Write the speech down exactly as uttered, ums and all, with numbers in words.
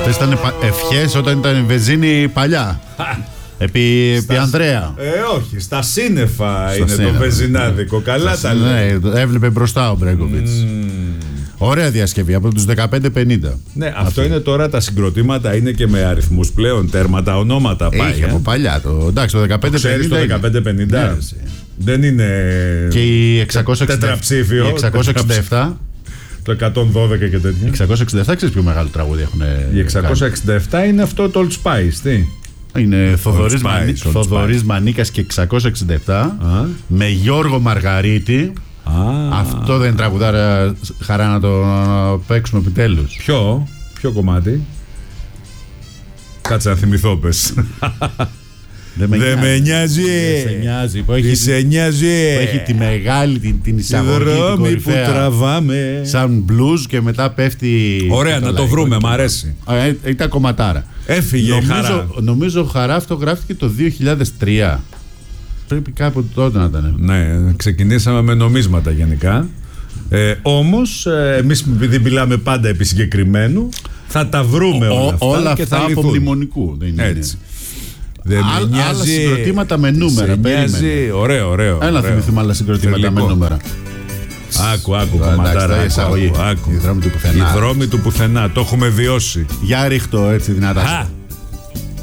Αυτές ήταν ευχές όταν ήταν η βενζίνη παλιά. Επί, επί Ανδρέα. Ε, όχι, στα σύννεφα στα είναι σύννεφα. Το βενζινάδικο. Καλά τα λέει. Ναι, έβλεπε μπροστά ο Μπρέγκοβιτς. Mm. Ωραία διασκευή από τους δεκαπέντε πενήντα. Ναι, αυτό, αυτό είναι τώρα τα συγκροτήματα, είναι και με αριθμούς πλέον, τέρματα, ονόματα. Είχε από παλιά. Το, εντάξει, το δεκαπέντε πενήντα. Το δεκαπέντε πενήντα. Ναι, δεν είναι. Και η τετραψήφιο. εξακόσια εξήντα επτά. Το εκατόν δώδεκα και τέτοια. εξακόσια εξήντα επτά, ξέρεις ποιο μεγάλο τραγούδι έχουν. Η εξακόσια εξήντα επτά είναι αυτό το Old Spice, τι. Είναι Θοδωρής, Μανί... Θοδωρής Μανίκας και εξακόσια εξήντα επτά ah. με Γιώργο Μαργαρίτη. Ah. Αυτό δεν είναι τραγουδάρα, χαρά να το παίξουμε επιτέλους. Ποιο, ποιο κομμάτι? Κάτσε να θυμηθώ πες. Δεν με, Δε με νοιάζει. Δεν σε νοιάζει. Που έχει, σε νοιάζει. Που έχει τη μεγάλη την, την εισαγωγή, την κορυφαία, που τραβάμε. Σαν blues και μετά πέφτει. Ωραία, να το βρούμε, μ' αρέσει. Ε, ήταν κομματάρα. Έφυγε νομίζω, χαρά. Νομίζω χαρά αυτό γράφτηκε το δύο χιλιάδες τρία. Πρέπει κάποτε τότε να ήταν. Ναι, ξεκινήσαμε με νομίσματα γενικά. Ε, όμως, ε, εμείς επειδή μιλάμε πάντα επί συγκεκριμένου, θα τα βρούμε ο, όλα αυτά. Όλα και αυτά θα από μνημονικού. Δεν είναι. Έτσι. Δεν Άλλ, με νοιάζει. Άλλα συγκροτήματα με νούμερα. Ωραίο, ωραίο. Έλα, θυμηθούμε άλλα συγκροτήματα Θελικό. με νούμερα. Άκου, άκου, κομματάρα. Άκου, άκου. Οι δρόμοι του πουθενά. Οι δρόμοι του πουθενά. Το έχουμε βιώσει. Για ρίχτω έτσι δυνατά.